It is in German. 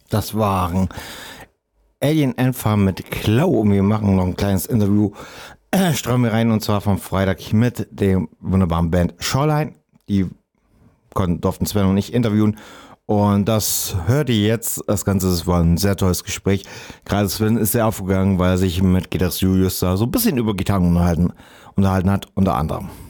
Das waren Alien Farm mit Klau und wir machen noch ein kleines Interview. Strömen wir rein und zwar vom Freitag mit der wunderbaren Band Shoreline. Die durften Sven und ich interviewen. Und das hört ihr jetzt. Das Ganze war ein sehr tolles Gespräch. Gerade Sven ist sehr aufgegangen, weil er sich mit Gitarrist Julius da so ein bisschen über Gitarren unterhalten hat, unter anderem.